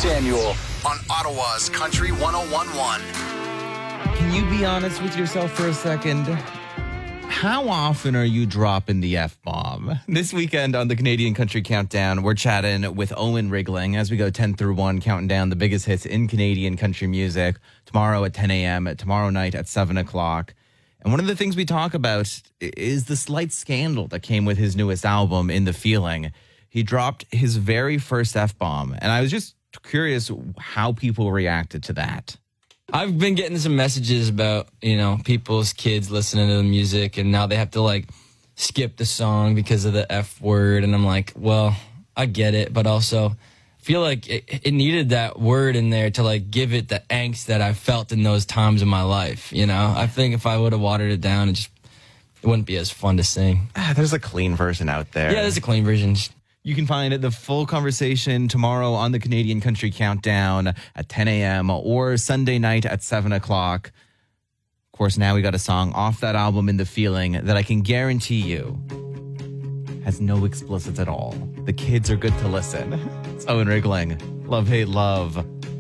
Samuel on Ottawa's Country 101.1. Can you be honest with yourself for a second? How often are you dropping the F-bomb? This weekend on the Canadian Country Countdown, we're chatting with Owen Rigling as we go 10 through 1, counting down the biggest hits in Canadian country music. Tomorrow at 10 a.m., tomorrow night at 7 o'clock. And one of the things we talk about is the slight scandal that came with his newest album, In the Feeling. He dropped his very first F-bomb, and I was just curious how people reacted to that. I've been getting some messages about, people's kids listening to the music and now they have to skip the song because of the F word. And I'm like, well, I get it, but also feel like it needed that word in there to give it the angst that I felt in those times in my life. I think if I would have watered it down, it wouldn't be as fun to sing. There's a clean version out there. Yeah, there's a clean version. You can find the full conversation tomorrow on the Canadian Country Countdown at 10 a.m. or Sunday night at 7 o'clock. Of course, now we got a song off that album, In the Feeling, that I can guarantee you has no explicits at all. The kids are good to listen. It's Owen Rigling. Love, hate, love.